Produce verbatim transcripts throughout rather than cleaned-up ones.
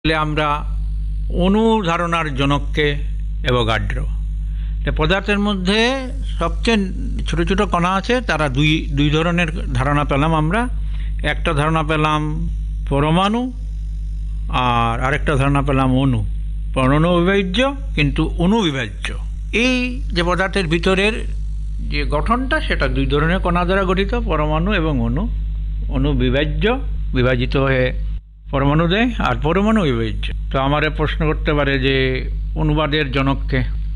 আমরা অণু ধারণার জনককে অ্যাভোগাড্রো। পদার্থের মধ্যে সবচেয়ে ছোট ছোট কণা আছে, তারা দুই দুই ধরনের ধারণা পেলাম আমরা। একটা ধারণা পেলাম পরমাণু, আর আরেকটা ধারণা পেলাম অণু। পরমাণু অবিভাজ্য কিন্তু অণু বিভাজ্য। এই যে পদার্থের ভিতরের যে গঠনটা, সেটা দুই ধরনের কণা দ্বারা গঠিত, পরমাণু এবং অণু। অণু বিভাজ্য, বিভাজিত হয়ে পরমাণু দেয়, আর পরমাণু বিভাজ্য। তো আমার প্রশ্ন করতে পারে যে অনুবাদের জনককে,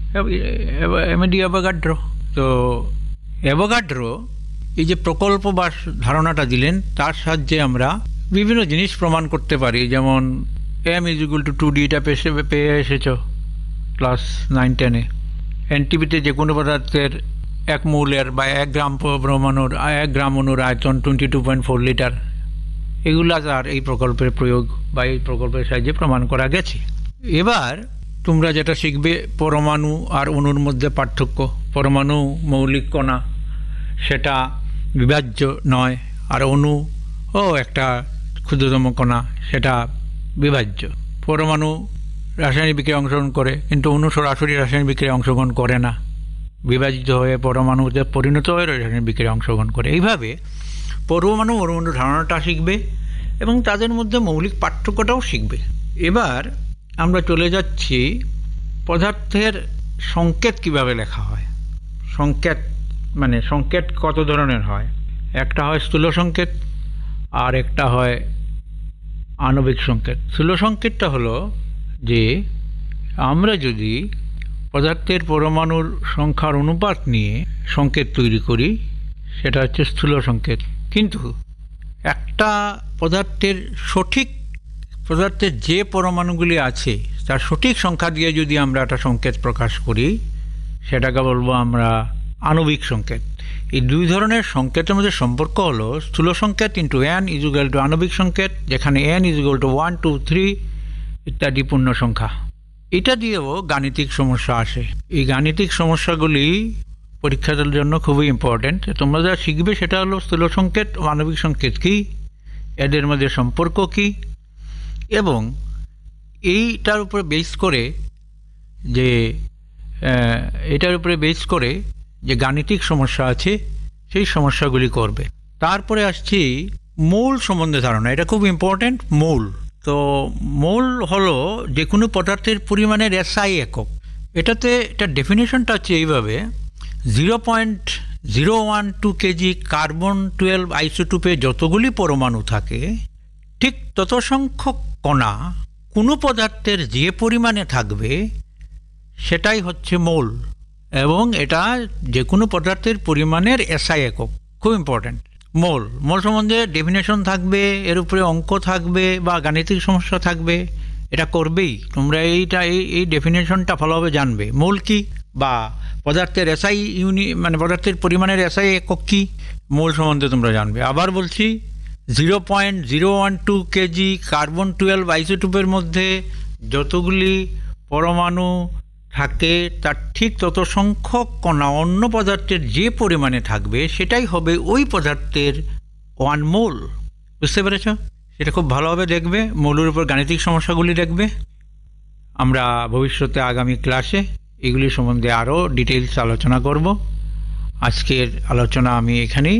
এমডি অ্যাভোগাড্রো। তো অ্যাভোগাড্রো এই যে প্রকল্প বা ধারণাটা দিলেন, তার সাহায্যে আমরা বিভিন্ন জিনিস প্রমাণ করতে পারি। যেমন M is equal to two D, এটা পেয়ে পেয়ে এসেছ ক্লাস নাইন টেনে। এনটিপিতে যে কোনো পদার্থের এক মৌলের বা এক গ্রাম পরমাণুর এক গ্রাম অণুর আয়তন twenty two point four litre. এগুলো আর এই প্রকল্পের প্রয়োগ বা এই প্রকল্পের সাহায্যে প্রমাণ করা গেছে। এবার তোমরা যেটা শিখবে, পরমাণু আর অণুর মধ্যে পার্থক্য। পরমাণু মৌলিক কণা, সেটা বিভাজ্য নয়, আর অণু ও একটা ক্ষুদ্রতম কণা, সেটা বিভাজ্য। পরমাণু রাসায়নিক বিক্রিয়ায় অংশগ্রহণ করে, কিন্তু অণু সরাসরি রাসায়নিক বিক্রিয়ায় অংশগ্রহণ করে না, বিভাজিত হয়ে পরমাণুতে পরিণত হয়ে রাসায়নিক বিক্রিয়ায় অংশগ্রহণ করে। এইভাবে পরমাণু অণু ধারণাটা শিখবে এবং তাদের মধ্যে মৌলিক পার্থক্যটাও শিখবে। এবার আমরা চলে যাচ্ছি পদার্থের সংকেত কিভাবে লেখা হয়। সংকেত মানে সংকেত কত ধরনের হয়। একটা হয় স্থূল সংকেত, আর একটা হয় আণবিক সংকেত। স্থূল সংকেতটা হলো যে আমরা যদি পদার্থের পরমাণুর সংখ্যার অনুপাত নিয়ে সংকেত তৈরি করি, সেটা হচ্ছে স্থূল সংকেত। কিন্তু একটা পদার্থের সঠিক পদার্থের যে পরমাণুগুলি আছে তার সঠিক সংখ্যা দিয়ে যদি আমরা একটা সংকেত প্রকাশ করি, সেটাকে বলবো আমরা আণবিক সংকেত। এই দুই ধরনের সংকেতের মধ্যে সম্পর্ক হলো স্থূল সংকেত into N is equal to আণবিক সংকেত, যেখানে N is equal to one two three ইত্যাদি পূর্ণ সংখ্যা। এটা দিয়েও গাণিতিক সমস্যা আসে। এই গাণিতিক সমস্যাগুলি পরীক্ষার জন্য খুবই ইম্পর্টেন্ট। তোমরা যা শিখবে সেটা হলো স্থূল সংকেত ও আণবিক সংকেত কী, এদের মধ্যে সম্পর্ক কী, এবং এইটার উপরে বেস করে যে এটার উপরে বেস করে যে গাণিতিক সমস্যা আছে, সেই সমস্যাগুলি করবে। তারপরে আসছি মৌল সম্বন্ধে ধারণা। এটা খুব ইম্পর্টেন্ট। মৌল, তো মৌল হলো যে কোনো পদার্থের পরিমাণের এসআই একক। এটাতে এটা ডেফিনেশনটা হচ্ছে এইভাবে: zero point zero one two KG carbon twelve আইসোটোপে যতগুলি পরমাণু থাকে, ঠিক তত সংখ্যক কণা কোনো পদার্থের যে পরিমাণে থাকবে সেটাই হচ্ছে মৌল, এবং এটা যে কোনো পদার্থের পরিমাণের এসআই একক। খুব ইম্পর্ট্যান্ট। মৌল মৌল সম্বন্ধে ডেফিনেশন থাকবে, এর উপরে অঙ্ক থাকবে বা গাণিতিক সমস্যা থাকবে, এটা করবেই। তোমরা এইটা এই এই ডেফিনেশনটা ভালোভাবে জানবে। মৌল কি, বা পদার্থের এসআই ইউনি মানে পদার্থের পরিমাণের এসআই একক কী, মৌল সম্বন্ধে তোমরা জানবে। আবার বলছি, zero point zero one two KG carbon twelve আইসোটোপের মধ্যে যতগুলি পরমাণু থাকে, তার ঠিক তত সংখ্যক কণা অন্য পদার্থের যে পরিমাণে থাকবে সেটাই হবে ওই পদার্থের ওয়ান মোল। বুঝতে পেরেছ? সেটা খুব ভালোভাবে দেখবে। মৌলের উপর গাণিতিক সমস্যাগুলি দেখবে। আমরা ভবিষ্যতে আগামী ক্লাসে এগুলি সম্বন্ধে আরও ডিটেলস আলোচনা করব। আজকের আলোচনা আমি এখানেই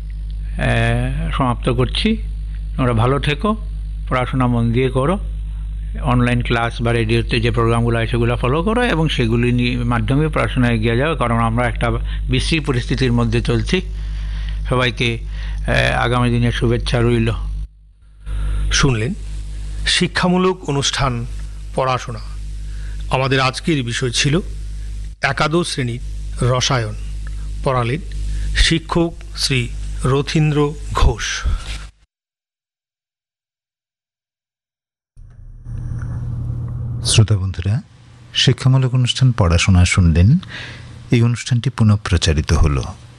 সমাপ্ত করছি। তোমরা ভালো থেকো, পড়াশোনা মন দিয়ে করো, অনলাইন ক্লাস বা রেডিওতে যে প্রোগ্রামগুলো আছে সেগুলো ফলো করো, এবং সেগুলি মাধ্যমে পড়াশোনায় এগিয়ে যাও, কারণ আমরা একটা বিশ্রী পরিস্থিতির মধ্যে চলছি। সবাইকে আগামী দিনের শুভেচ্ছা রইল। শুনলেন শিক্ষামূলক অনুষ্ঠান পড়াশোনা। আমাদের আজকের বিষয় ছিল একাদশ শ্রেণীর রসায়ন। পড়ালেন শিক্ষক শ্রী রথীন্দ্র ঘোষ। শ্রোতা বন্ধুরা, শিক্ষামূলক অনুষ্ঠান পড়াশোনা শুনলেন। এই অনুষ্ঠানটি পুনঃপ্রচারিত হলো।